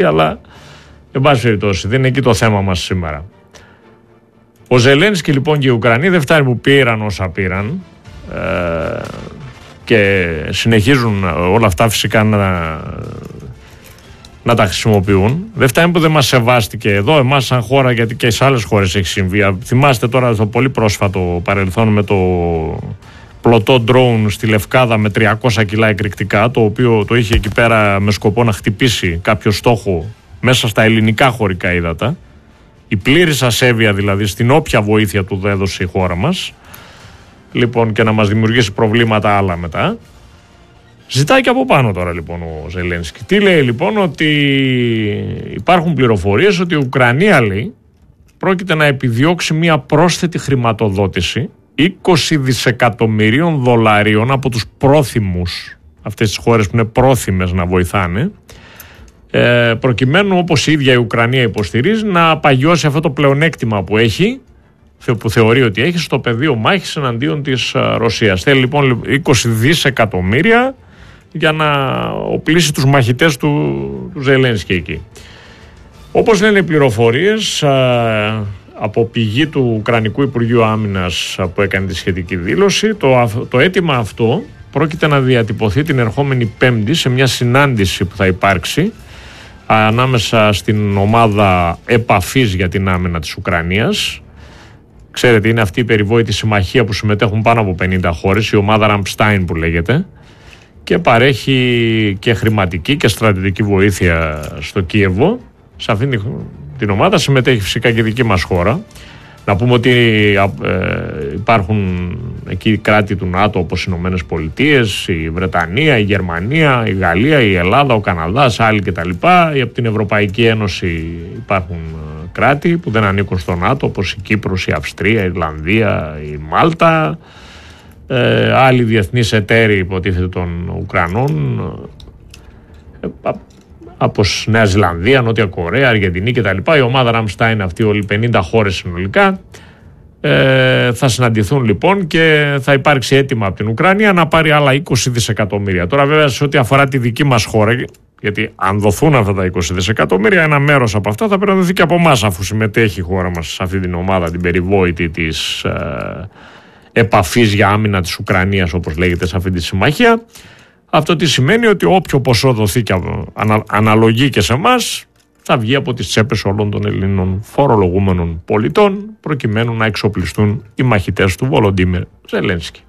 αλλά εν πάση περιπτώσει δεν είναι εκεί το θέμα μας σήμερα. Ο Ζελένσκι λοιπόν και οι Ουκρανοί δεν φτάνει που πήραν όσα πήραν και συνεχίζουν όλα αυτά φυσικά να τα χρησιμοποιούν. Δεν φτάνει που δεν μας σεβάστηκε εδώ εμάς σαν χώρα, γιατί και σε άλλες χώρες έχει συμβεί. Θυμάστε τώρα το πολύ πρόσφατο παρελθόν με το πλωτό drone στη Λευκάδα με 300 κιλά εκρηκτικά, το οποίο το είχε εκεί πέρα με σκοπό να χτυπήσει κάποιο στόχο μέσα στα ελληνικά χωρικά ύδατα. Η πλήρης ασέβεια δηλαδή στην όποια βοήθεια του έδωσε η χώρα μας, λοιπόν, και να μας δημιουργήσει προβλήματα άλλα μετά. Ζητάει και από πάνω τώρα λοιπόν ο Ζελένσκι. Τι λέει λοιπόν? Ότι υπάρχουν πληροφορίες ότι η Ουκρανία, λέει, πρόκειται να επιδιώξει μια πρόσθετη χρηματοδότηση 20 δισεκατομμυρίων δολαρίων από τους πρόθυμους, αυτές τις χώρες που είναι πρόθυμες να βοηθάνε, προκειμένου, όπως η ίδια η Ουκρανία υποστηρίζει, να απαγιώσει αυτό το πλεονέκτημα που έχει, που θεωρεί ότι έχει στο πεδίο μάχης εναντίον της Ρωσίας. Θέλει λοιπόν 20 δισεκατομμύρια για να οπλίσει τους μαχητές του Ζελένσκι εκεί. Όπως λένε οι πληροφορίες από πηγή του Ουκρανικού Υπουργείου Άμυνας που έκανε τη σχετική δήλωση, το αίτημα αυτό πρόκειται να διατυπωθεί την ερχόμενη Πέμπτη σε μια συνάντηση που θα υπάρξει ανάμεσα στην ομάδα επαφής για την άμυνα της Ουκρανίας. Ξέρετε, είναι αυτή η περιβόητη συμμαχία που συμμετέχουν πάνω από 50 χώρες, η ομάδα Ραμπστάιν που λέγεται, και παρέχει και χρηματική και στρατιωτική βοήθεια στο Κίεβο. Σε αυτήν την ομάδα συμμετέχει φυσικά και η δική μας χώρα. Να πούμε ότι υπάρχουν εκεί κράτη του ΝΑΤΟ όπως οι Ηνωμένες Πολιτείες, η Βρετανία, η Γερμανία, η Γαλλία, η Ελλάδα, ο Καναδάς, άλλοι κτλ. Από την Ευρωπαϊκή Ένωση υπάρχουν κράτη που δεν ανήκουν στο ΝΑΤΟ, όπως η Κύπρος, η Αυστρία, η Ιρλανδία, η Μάλτα, άλλοι διεθνείς εταίροι υποτίθεται των Ουκρανών, από Νέα Ζηλανδία, Νότια Κορέα, Αργεντινή κτλ. Η ομάδα Ραμστάιν, αυτή όλοι 50 χώρες συνολικά, θα συναντηθούν λοιπόν και θα υπάρξει αίτημα από την Ουκρανία να πάρει άλλα 20 δισεκατομμύρια. Τώρα βέβαια σε ό,τι αφορά τη δική μας χώρα, γιατί αν δοθούν αυτά τα 20 δισεκατομμύρια, ένα μέρος από αυτά θα πρέπει να δοθεί και από εμάς, αφού συμμετέχει η χώρα μας σε αυτή την ομάδα, την περιβόητη της επαφής για άμυνα της Ουκρανίας, όπως λέγεται, σε αυτή τη συμμαχία. Αυτό τι σημαίνει? Ότι όποιο ποσό δοθεί και αναλογεί και σε εμάς, θα βγει από τις τσέπες όλων των Ελλήνων φορολογούμενων πολιτών, προκειμένου να εξοπλιστούν οι μαχητές του Βολοντίμιρ Ζελένσκι.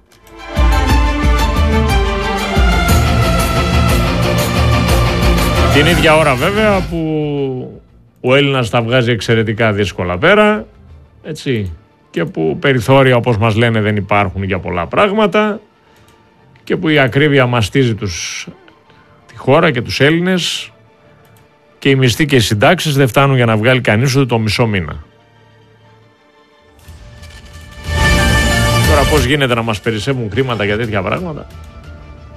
Την ίδια ώρα βέβαια που ο Έλληνας τα βγάζει εξαιρετικά δύσκολα πέρα, έτσι, και που περιθώρια, όπως μας λένε, δεν υπάρχουν για πολλά πράγματα, και που η ακρίβεια μαστίζει τη χώρα και τους Έλληνες, και οι μισθοί και οι συντάξεις δεν φτάνουν για να βγάλει κανείς ούτε το μισό μήνα. Τώρα πώς γίνεται να μας περισσεύουν χρήματα για τέτοια πράγματα?